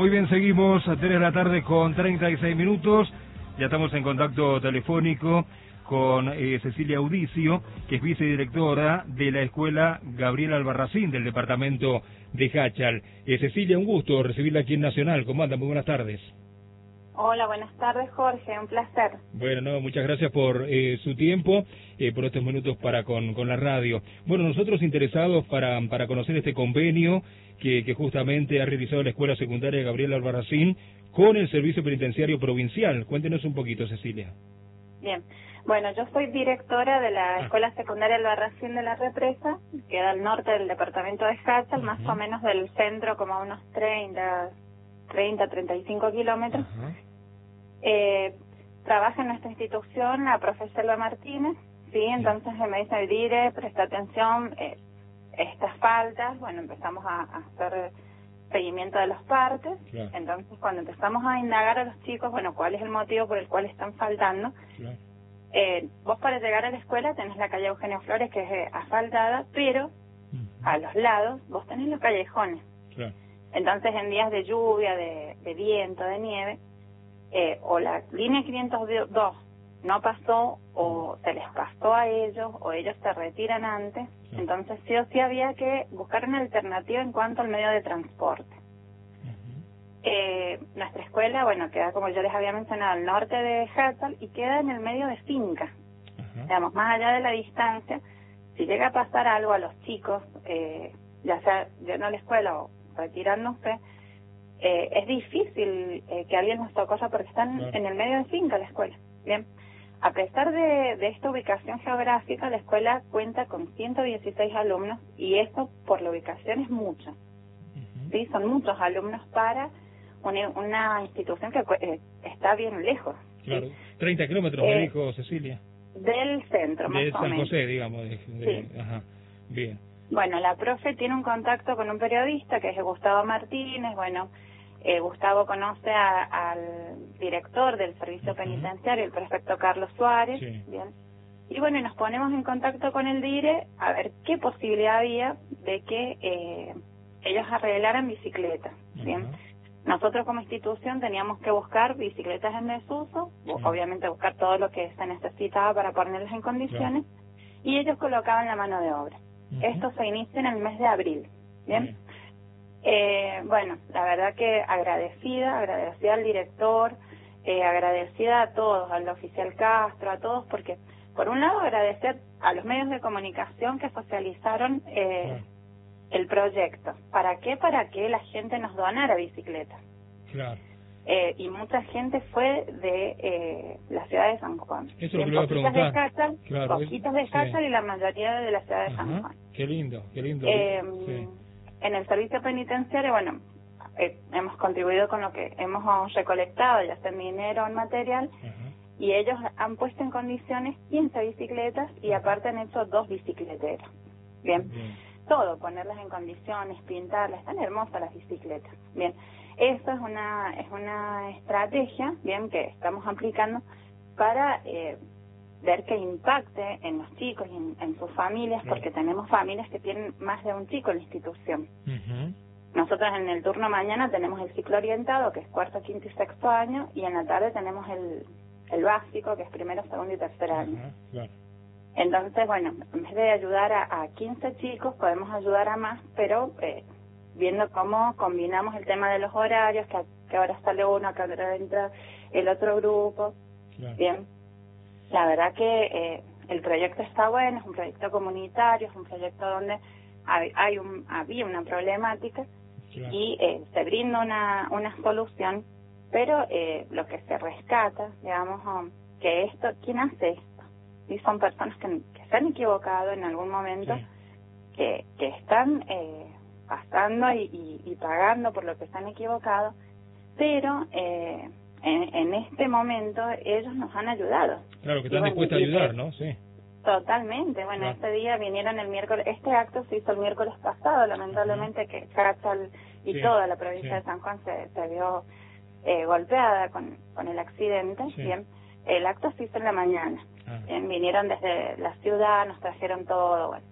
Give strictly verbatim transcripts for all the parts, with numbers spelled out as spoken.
Muy bien, seguimos a tres de la tarde con treinta y seis minutos. Ya estamos en contacto telefónico con eh, Cecilia Audicio, que es vicedirectora de la Escuela Gabriel Albarracín del departamento de Jáchal. Eh, Cecilia, un gusto recibirla aquí en Nacional. ¿Cómo anda? Muy buenas tardes. Hola, buenas tardes, Jorge, un placer. Bueno, no, muchas gracias por eh, su tiempo, eh, por estos minutos para con, con la radio. Bueno, nosotros interesados para, para conocer este convenio que, que justamente ha realizado la Escuela Secundaria Gabriel Albarracín con el Servicio Penitenciario Provincial. Cuéntenos un poquito, Cecilia. Bien, bueno, yo soy directora de la Ah. Escuela Secundaria Albarracín de la Represa, que queda al norte del departamento de Jáchal, uh-huh. más o menos del centro, como a unos treinta, treinta y cinco kilómetros. Ajá. Eh, trabaja en nuestra institución la profesora Elba Martínez, sí, entonces sí. me dice, Dire, presta atención, eh, estas faltas, bueno, empezamos a, a hacer seguimiento de los partes, claro. Entonces cuando empezamos a indagar a los chicos, bueno, cuál es el motivo por el cual están faltando, claro. eh, vos para llegar a la escuela tenés la calle Eugenio Flores, que es eh, asfaltada, pero uh-huh. a los lados vos tenés los callejones, claro. Entonces en días de lluvia, de, de viento, de nieve, Eh, o la línea quinientos dos no pasó, o se les pasó a ellos, o ellos se retiran antes, sí. Entonces sí o sí había que buscar una alternativa en cuanto al medio de transporte. Uh-huh. Eh, nuestra escuela, bueno, queda, como yo les había mencionado, al norte de Jáchal y queda en el medio de finca. Uh-huh. Digamos, más allá de la distancia, si llega a pasar algo a los chicos, eh, ya sea yendo a la escuela o retirándose, Eh, es difícil eh, que alguien nos socorra porque están claro. en el medio de finca la escuela. Bien, a pesar de, de esta ubicación geográfica, la escuela cuenta con ciento dieciséis alumnos y eso por la ubicación es mucho. Uh-huh. ¿Sí? Son muchos alumnos para una, una institución que eh, está bien lejos. Claro, ¿sí? treinta kilómetros, eh, me dijo Cecilia. Del centro, más de o San menos. José, digamos. De, de, sí. Ajá, bien. Bueno, la profe tiene un contacto con un periodista que es Gustavo Martínez. Bueno, eh, Gustavo conoce a, al director del servicio uh-huh. penitenciario, el prefecto Carlos Suárez. Sí. Bien. Y bueno, nos ponemos en contacto con el Dire a ver qué posibilidad había de que eh, ellos arreglaran bicicletas. Uh-huh. Bien. Nosotros como institución teníamos que buscar bicicletas en desuso, sí. obviamente buscar todo lo que se necesitaba para ponerlas en condiciones, claro. y ellos colocaban la mano de obra. Uh-huh. Esto se inicia en el mes de abril, ¿bien? Uh-huh. Eh, bueno, la verdad que agradecida, agradecida al director, eh, agradecida a todos, al oficial Castro, a todos, porque por un lado agradecer a los medios de comunicación que socializaron eh, uh-huh. el proyecto. ¿Para qué? Para que la gente nos donara bicicletas. Claro. Eh, y mucha gente fue de eh, la ciudad de San Juan. Eso es lo que le iba a preguntar. De Cáceres, claro, poquitos de Cáceres sí. y la mayoría de la ciudad de Ajá. San Juan. Qué lindo, qué lindo. Eh, sí. En el servicio penitenciario, bueno, eh, hemos contribuido con lo que hemos recolectado, ya sea en dinero o en material, Ajá. y ellos han puesto en condiciones quince bicicletas y Ajá. aparte han hecho dos bicicleteros. Bien. Bien. Todo, ponerlas en condiciones, pintarlas, están hermosas las bicicletas. Bien. Eso es una es una estrategia, bien, que estamos aplicando para eh, ver que impacte en los chicos y en, en sus familias, claro. porque tenemos familias que tienen más de un chico en la institución. Uh-huh. Nosotros en el turno mañana tenemos el ciclo orientado, que es cuarto, quinto y sexto año, y en la tarde tenemos el, el básico, que es primero, segundo y tercer año. Uh-huh. Claro. Entonces, bueno, en vez de ayudar a, a quince chicos, podemos ayudar a más, pero eh, viendo cómo combinamos el tema de los horarios, que, que ahora sale uno, que ahora entra el otro grupo. Claro. Bien, la verdad que eh, el proyecto está bueno, es un proyecto comunitario, es un proyecto donde hay, hay un, había una problemática, claro. y eh, se brinda una, una solución, pero eh, lo que se rescata, digamos, um, que esto, ¿quién hace esto? Y son personas que, que se han equivocado en algún momento, sí. que, que están eh, pasando y, y, y pagando por lo que se han equivocado, pero eh, en, en este momento ellos nos han ayudado. Claro, que están bueno, dispuestos a ayudar, ¿no? Sí. Totalmente. Bueno, claro. este día vinieron el miércoles, este acto se hizo el miércoles pasado, lamentablemente, uh-huh. que Jáchal y sí, toda la provincia sí. de San Juan se, se vio eh, golpeada con, con el accidente, sí. bien. El acto se hizo en la mañana. Ah. Bien, vinieron desde la ciudad, nos trajeron todo, bueno.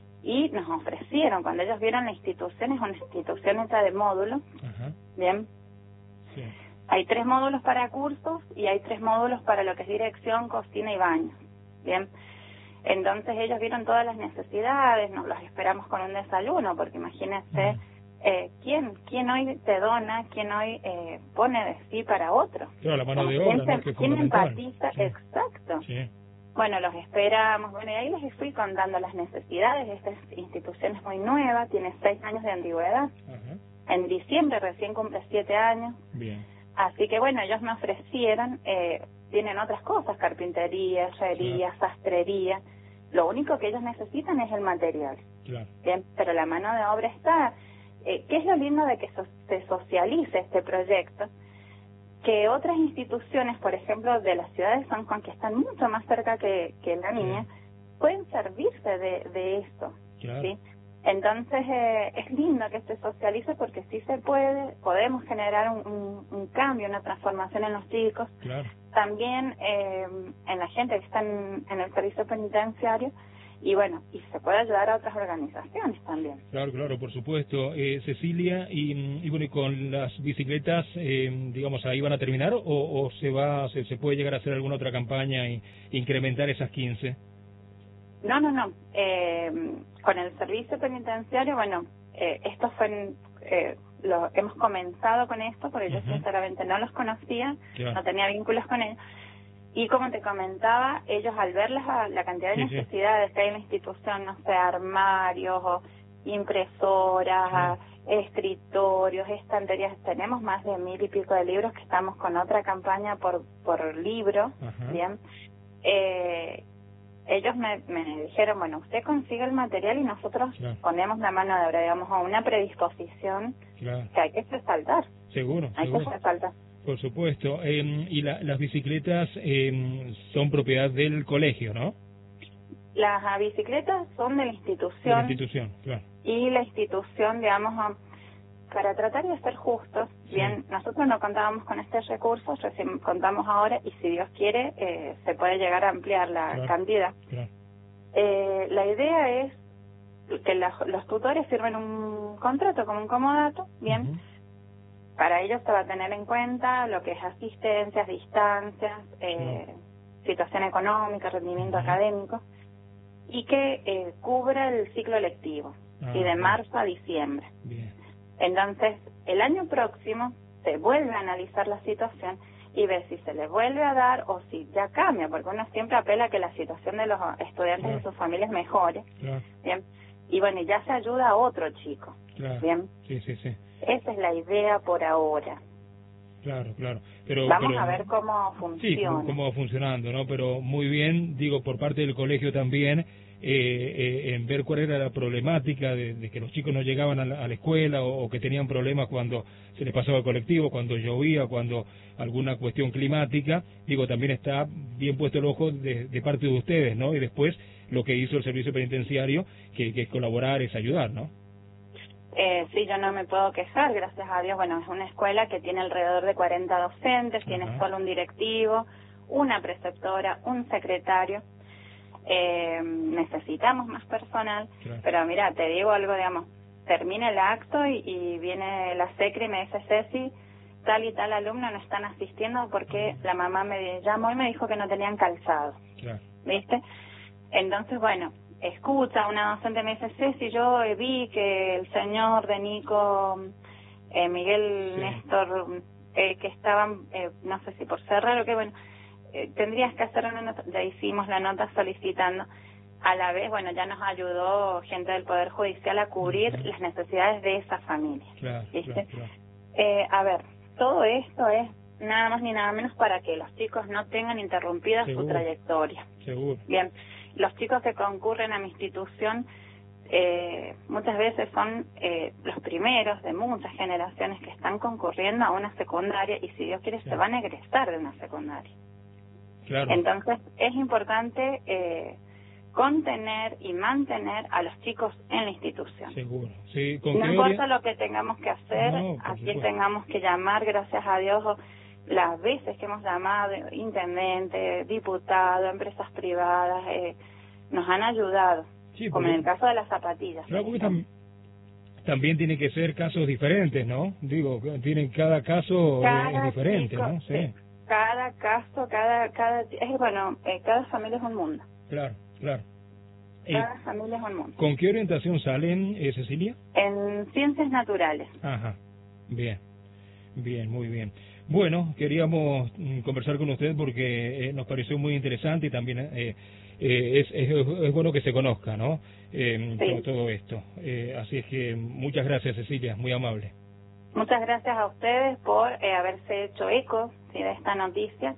Y nos ofrecieron, cuando ellos vieron la institución, es una institución hecha de módulos, uh-huh. bien, Sí. Hay tres módulos para cursos y hay tres módulos para lo que es dirección, cocina y baño. Bien. Entonces ellos vieron todas las necesidades, nos los esperamos con un desayuno, porque imagínense, eh, ¿quién quién hoy te dona, quién hoy eh, pone de sí para otro? Claro, la mano de ¿Quién, obra, ¿no? Que es ¿quién fundamental. empatiza? Sí. Exacto. Sí. Bueno, los esperamos, bueno, y ahí les fui contando las necesidades. Esta institución es muy nueva, tiene seis años de antigüedad. Ajá. En diciembre recién cumple siete años. Bien. Así que bueno, ellos me ofrecieron, eh, tienen otras cosas, carpintería, herrería, claro, sastrería. Lo único que ellos necesitan es el material. Claro. Bien, pero la mano de obra está. Eh, ¿Qué es lo lindo de que so se socialice este proyecto? Que otras instituciones, por ejemplo, de la ciudad de San Juan, que están mucho más cerca que, que la niña, sí, pueden servirse de, de esto. Claro. ¿Sí? Entonces, eh, es lindo que se socialice porque sí se puede, podemos generar un, un, un cambio, una transformación en los chicos. Claro. También eh, en la gente que está en, en el servicio penitenciario, y bueno, y se puede ayudar a otras organizaciones también. Claro, claro, por supuesto. Eh, Cecilia, y, y bueno, y con las bicicletas, eh, digamos, ¿ahí van a terminar o, o se va, se, se puede llegar a hacer alguna otra campaña e incrementar esas quince? No, no, no. Eh, con el servicio penitenciario, bueno, eh, esto fue, en, eh, lo, hemos comenzado con esto porque uh-huh. yo sinceramente no los conocía, claro, no tenía vínculos con ellos. Y como te comentaba, ellos al ver la, la cantidad de sí, necesidades sí. que hay en la institución, no sé, armarios, impresoras, sí. escritorios, estanterías, tenemos más de mil y pico de libros que estamos con otra campaña por, por libro, uh-huh. ¿bien? Eh, ellos me, me dijeron, bueno, usted consigue el material y nosotros claro. ponemos la mano de obra, digamos, a una predisposición claro. que hay que resaltar. Seguro, hay seguro. que resaltar. Por supuesto. Eh, y la, las bicicletas eh, son propiedad del colegio, ¿no? Las bicicletas son de la institución. De la institución, claro. Y la institución, digamos, para tratar de ser justos, sí. bien, nosotros no contábamos con este recurso, recién contamos ahora, y si Dios quiere, eh, se puede llegar a ampliar la claro, cantidad. Claro. Eh, la idea es que la, los tutores firmen un contrato como un comodato, bien, uh-huh. para ellos se va a tener en cuenta lo que es asistencias, distancias, eh, sí. situación económica, rendimiento uh-huh. académico, y que eh, cubra el ciclo lectivo, ah, y de marzo a diciembre. Bien. Entonces, el año próximo se vuelve a analizar la situación y ver si se le vuelve a dar o si ya cambia, porque uno siempre apela a que la situación de los estudiantes claro. y sus familias mejore. Claro. Bien. Y bueno, ya se ayuda a otro chico. Claro. Bien. Sí, sí, sí. Esa es la idea por ahora. Claro, claro. Pero, Vamos pero, a ver cómo funciona. Sí, cómo, cómo va funcionando, ¿no? Pero muy bien, digo, por parte del colegio también, eh, eh, en ver cuál era la problemática de, de que los chicos no llegaban a la, a la escuela o, o que tenían problemas cuando se les pasaba el colectivo, cuando llovía, cuando alguna cuestión climática. Digo, también está bien puesto el ojo de, de parte de ustedes, ¿no? Y después lo que hizo el servicio penitenciario, que, que es colaborar, es ayudar, ¿no? Eh, sí, yo no me puedo quejar, gracias a Dios. Bueno, es una escuela que tiene alrededor de cuarenta docentes, tiene uh-huh. solo un directivo, una preceptora, un secretario. Eh, necesitamos más personal, claro. pero mira, te digo algo, digamos, termina el acto y, y viene la secre y me dice, Ceci, tal y tal alumno no están asistiendo porque uh-huh. la mamá me llamó y me dijo que no tenían calzado. Claro. ¿Viste? Entonces, bueno, escucha, una docente me dice, Ceci, yo vi que el señor de Nico, eh, Miguel, sí. Néstor, eh, que estaban, eh, no sé si por cerrar o qué, bueno, eh, tendrías que hacer una nota, ya hicimos la nota solicitando. A la vez, bueno, ya nos ayudó gente del Poder Judicial a cubrir uh-huh. las necesidades de esa familia. Claro, ¿viste? claro, claro. Eh, a ver, todo esto es nada más ni nada menos para que los chicos no tengan interrumpida Seguro. su trayectoria. Seguro. Bien. Los chicos que concurren a mi institución eh, muchas veces son eh, los primeros de muchas generaciones que están concurriendo a una secundaria y si Dios quiere sí. se van a egresar de una secundaria. Claro. Entonces es importante eh, contener y mantener a los chicos en la institución. Seguro. Sí, ¿con no qué importa ori- lo que tengamos que hacer, no, a quién supuesto. tengamos que llamar, gracias a Dios, las veces que hemos llamado, intendente, diputado, empresas privadas, eh, nos han ayudado, sí, como en el caso de las zapatillas. Claro, porque tam- también tiene que ser casos diferentes, ¿no? Digo, tienen cada caso cada es diferente, chico, ¿no? Sí. sí. Cada caso, cada, cada, es bueno, eh, cada familia es un mundo. Claro, claro. Cada eh, familia es un mundo. ¿Con qué orientación salen, eh, Cecilia? En ciencias naturales. Ajá, bien, bien, muy bien. Bueno, queríamos mm, conversar con usted porque eh, nos pareció muy interesante y también eh, eh, es, es, es bueno que se conozca, ¿no? Eh, sí. todo, todo esto. Eh, así es que muchas gracias, Cecilia, muy amable. Muchas gracias a ustedes por eh, haberse hecho eco, ¿sí?, de esta noticia.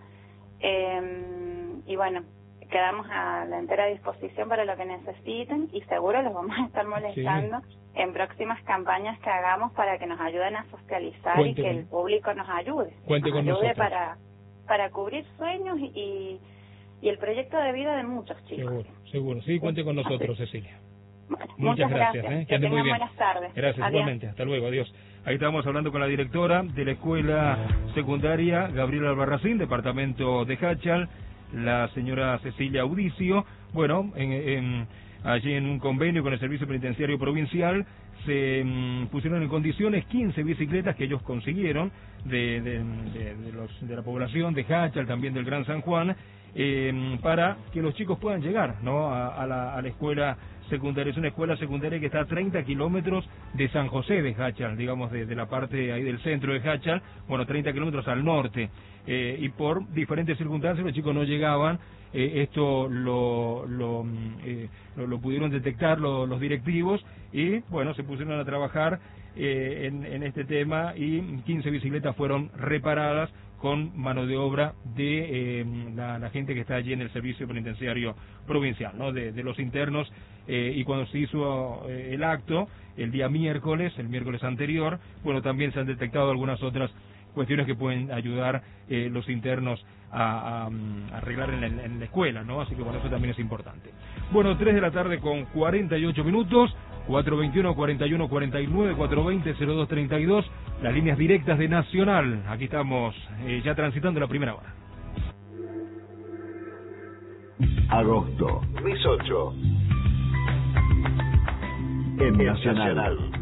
Eh, y bueno, quedamos a la entera disposición para lo que necesiten y seguro los vamos a estar molestando sí. en próximas campañas que hagamos para que nos ayuden a socializar Cuente y que con... el público nos ayude. Cuente nos con ayude nosotros. para para cubrir sueños y, y el proyecto de vida de muchos chicos. Seguro, seguro. Sí, cuente con nosotros, sí. Cecilia. Bueno, muchas, muchas gracias. gracias. ¿eh? Que ande muy bien. Buenas tardes. Gracias, adiós. Igualmente. Hasta luego. Adiós. Ahí estábamos hablando con la directora de la escuela secundaria Gabriel Albarracín, departamento de Jáchal, la señora Cecilia Audicio. Bueno, en, en, allí en un convenio con el Servicio Penitenciario Provincial se um, pusieron en condiciones quince bicicletas que ellos consiguieron de, de, de, de, los, de la población de Jáchal, también del Gran San Juan, eh, para que los chicos puedan llegar, ¿no?, a, a, la, a la escuela secundaria. Es una escuela secundaria que está a treinta kilómetros de San José de Jáchal, digamos, de, de la parte ahí del centro de Jáchal, bueno, treinta kilómetros al norte, eh, y por diferentes circunstancias los chicos no llegaban. Eh, esto lo lo, eh, lo lo pudieron detectar lo, los directivos y, bueno, se pusieron a trabajar eh, en, en este tema y quince bicicletas fueron reparadas con mano de obra de eh, la, la gente que está allí en el Servicio Penitenciario Provincial, ¿no?, de, de los internos. Eh, y cuando se hizo eh, el acto, el día miércoles, el miércoles anterior, bueno, también se han detectado algunas otras cuestiones que pueden ayudar eh, los internos a, a, a arreglar en la, en la escuela, ¿no? Así que bueno, eso también es importante. Bueno, tres de la tarde con cuarenta y ocho minutos, cuatro veintiuno, cuarenta y uno, cuarenta y nueve, cuatro veinte, cero dos treinta y dos, las líneas directas de Nacional. Aquí estamos eh, ya transitando la primera hora. Agosto, mes ocho. En Nacional.